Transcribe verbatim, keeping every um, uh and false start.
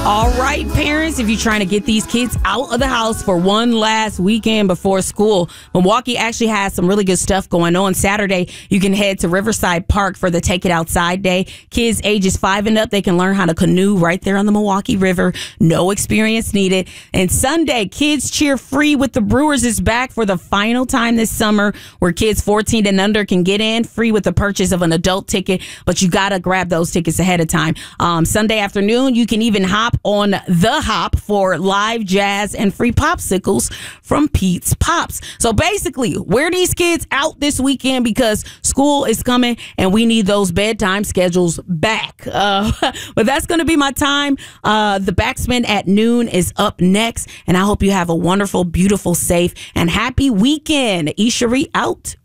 All right, parents, if you're trying to get these kids out of the house for one last weekend before school, Milwaukee actually has some really good stuff going on. Saturday, you can head to Riverside Park for the Take It Outside Day. Kids ages five and up, they can learn how to canoe right there on the Milwaukee River. No experience needed. And Sunday, Kids Cheer Free with the Brewers is back for the final time this summer, where kids fourteen and under can get in free with the purchase of an adult ticket, but you got to grab those tickets ahead of time. Um, Sunday afternoon, you can even hop on the Hop for live jazz and free popsicles from Pete's Pops. So basically, wear these kids out this weekend because school is coming and we need those bedtime schedules back. Uh, but that's going to be my time. Uh, the Backspin at noon is up next, and I hope you have a wonderful, beautiful, safe, and happy weekend. Ishery out.